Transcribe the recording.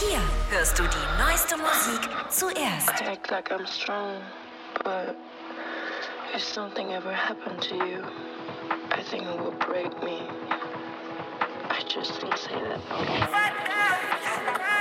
Hier hörst du die neueste Musik zuerst. I act like I'm strong, but if something ever happened to you, I think it will break me. I just don't say that.